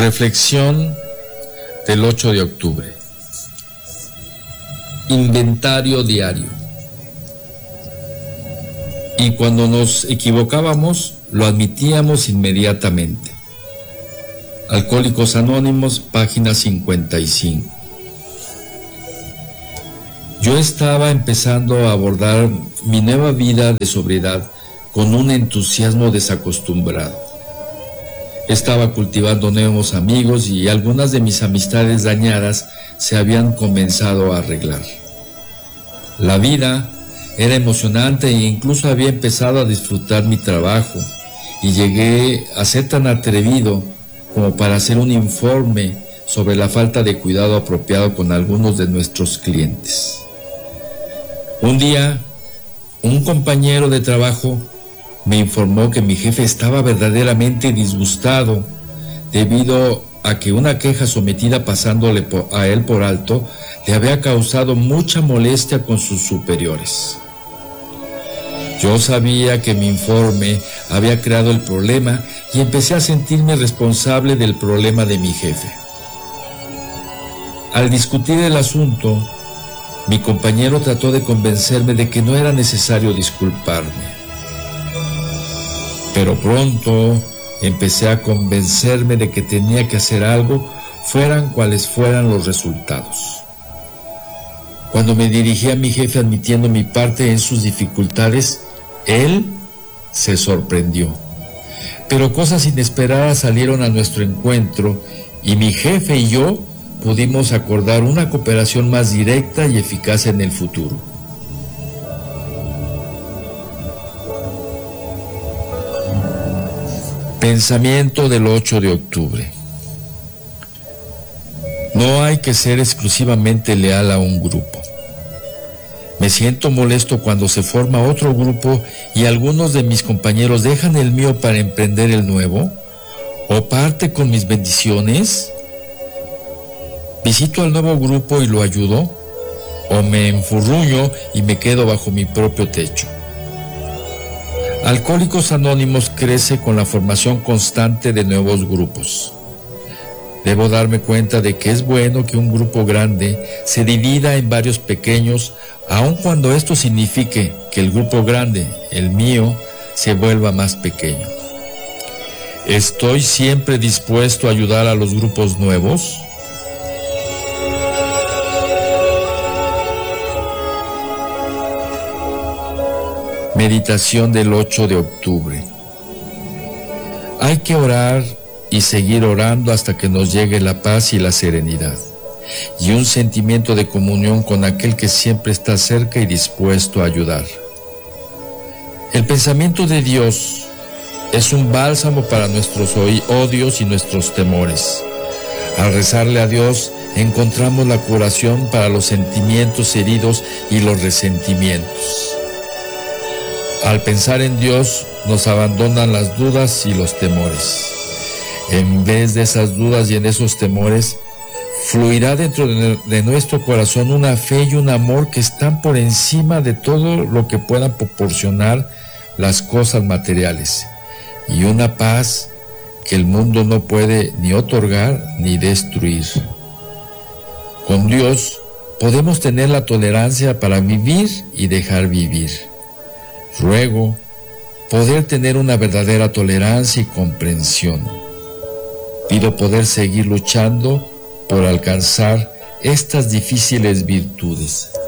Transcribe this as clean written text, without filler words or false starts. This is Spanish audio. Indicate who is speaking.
Speaker 1: Reflexión del 8 de octubre. Inventario diario. Y cuando nos equivocábamos, lo admitíamos inmediatamente. Alcohólicos Anónimos, página 55. Yo estaba empezando a abordar mi nueva vida de sobriedad con un entusiasmo desacostumbrado. Estaba cultivando nuevos amigos y algunas de mis amistades dañadas se habían comenzado a arreglar. La vida era emocionante e incluso había empezado a disfrutar mi trabajo y llegué a ser tan atrevido como para hacer un informe sobre la falta de cuidado apropiado con algunos de nuestros clientes. Un día, un compañero de trabajo me informó que mi jefe estaba verdaderamente disgustado debido a que una queja sometida pasándole a él por alto le había causado mucha molestia con sus superiores. Yo sabía que mi informe había creado el problema y empecé a sentirme responsable del problema de mi jefe. Al discutir el asunto, mi compañero trató de convencerme de que no era necesario disculparme. Pero pronto empecé a convencerme de que tenía que hacer algo, fueran cuales fueran los resultados. Cuando me dirigí a mi jefe admitiendo mi parte en sus dificultades, él se sorprendió. Pero cosas inesperadas salieron a nuestro encuentro y mi jefe y yo pudimos acordar una cooperación más directa y eficaz en el futuro. Pensamiento del 8 de octubre. No hay que ser exclusivamente leal a un grupo. Me siento molesto cuando se forma otro grupo y algunos de mis compañeros dejan el mío para emprender el nuevo, o parte con mis bendiciones. Visito al nuevo grupo y lo ayudo, o me enfurruño y me quedo bajo mi propio techo. Alcohólicos Anónimos crece con la formación constante de nuevos grupos. Debo darme cuenta de que es bueno que un grupo grande se divida en varios pequeños, aun cuando esto signifique que el grupo grande, el mío, se vuelva más pequeño. ¿Estoy siempre dispuesto a ayudar a los grupos nuevos? Meditación del 8 de octubre. Hay que orar y seguir orando hasta que nos llegue la paz y la serenidad, y un sentimiento de comunión con aquel que siempre está cerca y dispuesto a ayudar. El pensamiento de Dios es un bálsamo para nuestros odios y nuestros temores. Al rezarle a Dios, encontramos la curación para los sentimientos heridos y los resentimientos. Al pensar en Dios, nos abandonan las dudas y los temores. En vez de esas dudas y en esos temores, fluirá dentro de nuestro corazón una fe y un amor que están por encima de todo lo que puedan proporcionar las cosas materiales, y una paz que el mundo no puede ni otorgar ni destruir. Con Dios podemos tener la tolerancia para vivir y dejar vivir. Ruego poder tener una verdadera tolerancia y comprensión. Pido poder seguir luchando por alcanzar estas difíciles virtudes.